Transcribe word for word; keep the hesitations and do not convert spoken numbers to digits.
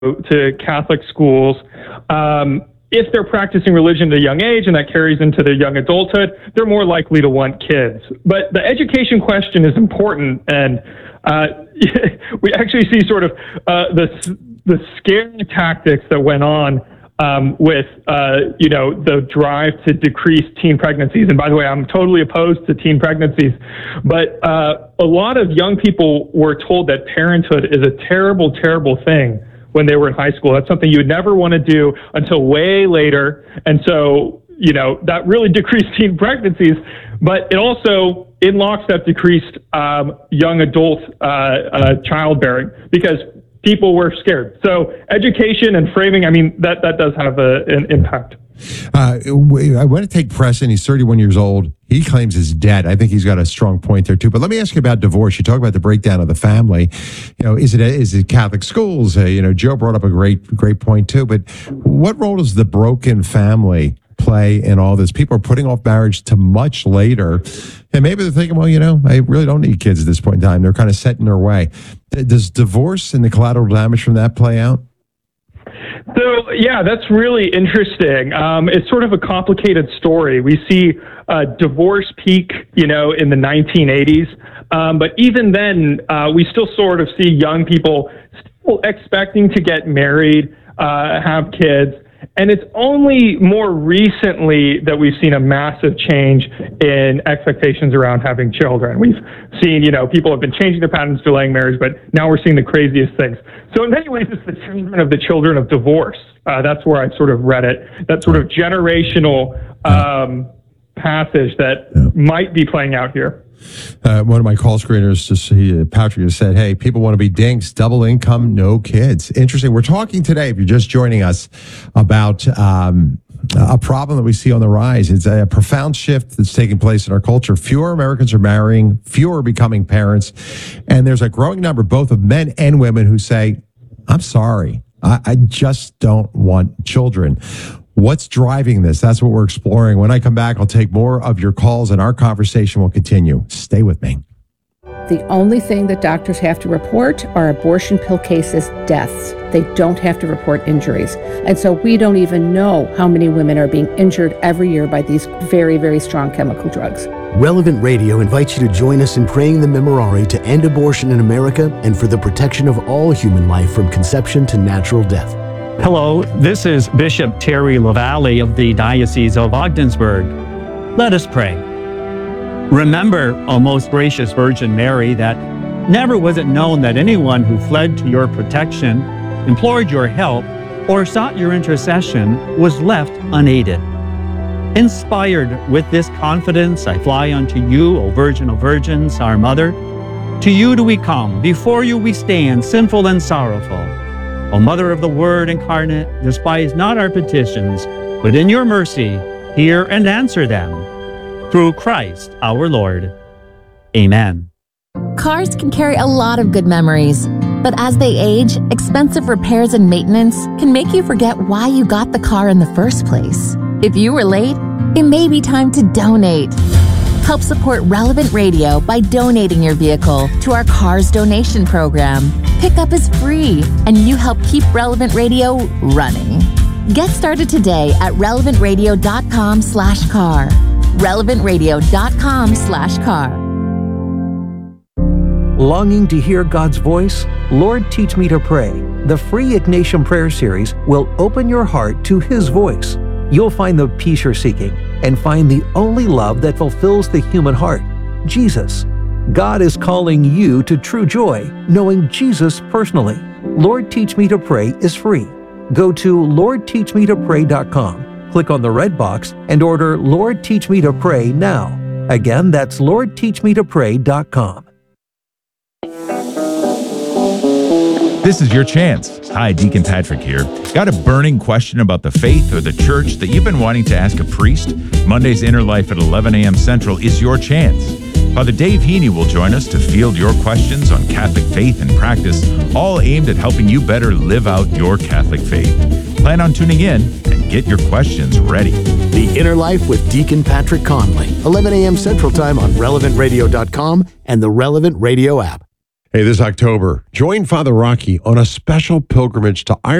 to Catholic schools, um, if they're practicing religion at a young age and that carries into their young adulthood, they're more likely to want kids. But the education question is important, and uh, we actually see sort of uh, the the scare tactics that went on um, with uh, you know the drive to decrease teen pregnancies. And by the way, I'm totally opposed to teen pregnancies, but uh, a lot of young people were told that parenthood is a terrible, terrible thing when they were in high school. That's something you would never want to do until way later. And so, you know, that really decreased teen pregnancies, but it also, in lockstep, decreased um, young adult uh, uh, childbearing because people were scared. So education and framing, I mean, that, that does have a, an impact. Uh, I want to take Preston. He's thirty-one years old. He claims his debt. I think he's got a strong point there too. But let me ask you about divorce. You talk about the breakdown of the family. You know, is it is it Catholic schools? Uh, you know, Joe brought up a great great point too. But what role does the broken family play in all this? People are putting off marriage to much later, and maybe they're thinking, well, you know, I really don't need kids at this point in time. They're kind of set in their way. Does divorce and the collateral damage from that play out? So, yeah, that's really interesting. Um, it's sort of a complicated story. We see uh, divorce peak, you know, in the nineteen eighties. Um, but even then, uh, we still sort of see young people still expecting to get married, uh, have kids. And it's only more recently that we've seen a massive change in expectations around having children. We've seen, you know, people have been changing their patterns, delaying marriage, but now we're seeing the craziest things. So in many ways, it's the treatment of the children of divorce. Uh, that's where I sort of read it. That sort of generational um, passage that yeah. might be playing out here. Uh, one of my call screeners, just he, Patrick, has said, hey, people want to be dinks, double income, no kids. Interesting. We're talking today, if you're just joining us, about um, a problem that we see on the rise. It's a profound shift that's taking place in our culture. Fewer Americans are marrying, fewer are becoming parents, and there's a growing number, both of men and women, who say, I'm sorry, I, I just don't want children. What's driving this? That's what we're exploring. When I come back, I'll take more of your calls and our conversation will continue. Stay with me. The only thing that doctors have to report are abortion pill cases, deaths. They don't have to report injuries. And so we don't even know how many women are being injured every year by these very, very strong chemical drugs. Relevant Radio invites you to join us in praying the Memorare to end abortion in America and for the protection of all human life from conception to natural death. Hello, this is Bishop Terry LaValle of the Diocese of Ogdensburg. Let us pray. Remember, O most gracious Virgin Mary, that never was it known that anyone who fled to your protection, implored your help, or sought your intercession was left unaided. Inspired with this confidence, I fly unto you, O Virgin of Virgins, our Mother. To you do we come, before you we stand, sinful and sorrowful. O Mother of the Word incarnate, despise not our petitions, but in your mercy hear and answer them. Through Christ our Lord. Amen. Cars can carry a lot of good memories, but as they age, expensive repairs and maintenance can make you forget why you got the car in the first place. If you were late, it may be time to donate. Help support Relevant Radio by donating your vehicle to our Cars Donation Program. Pickup is free, and you help keep Relevant Radio running. Get started today at relevant radio dot com slash car. relevant radio dot com slash car. Longing to hear God's voice? Lord, Teach Me to Pray. The free Ignatian Prayer Series will open your heart to His voice. You'll find the peace you're seeking and find the only love that fulfills the human heart, Jesus. God is calling you to true joy, knowing Jesus personally. Lord, Teach Me to Pray is free. Go to lord teach me to pray dot com, click on the red box, and order Lord, Teach Me to Pray now. Again, that's lord teach me to pray dot com. This is your chance. Hi, Deacon Patrick here. Got a burning question about the faith or the church that you've been wanting to ask a priest? Monday's Inner Life at eleven a.m. Central is your chance. Father Dave Heaney will join us to field your questions on Catholic faith and practice, all aimed at helping you better live out your Catholic faith. Plan on tuning in and get your questions ready. The Inner Life with Deacon Patrick Conley, eleven a.m. Central Time on relevant radio dot com and the Relevant Radio app. Hey, this October, join Father Rocky on a special pilgrimage to Ireland.